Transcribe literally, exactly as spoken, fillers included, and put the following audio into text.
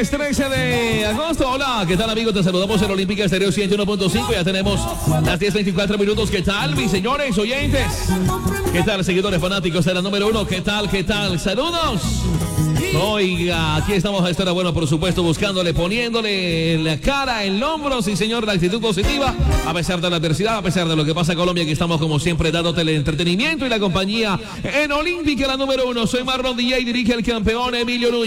Miércoles trece de agosto. Hola, ¿qué tal, amigos? Te saludamos en Olímpica Estéreo ciento uno punto cinco. Ya tenemos las diez veinticuatro minutos. ¿Qué tal, mis señores oyentes? ¿Qué tal, seguidores fanáticos de la número uno? ¿Qué tal, qué tal? Saludos. Oiga, aquí estamos a esta hora, bueno, por supuesto, buscándole, poniéndole la cara, el hombro, sí señor, la actitud positiva, a pesar de la adversidad, a pesar de lo que pasa en Colombia, que estamos como siempre dándote el entretenimiento y la compañía en Olímpica, la número uno. Soy Marlon D J, dirige el campeón Emilio Núñez.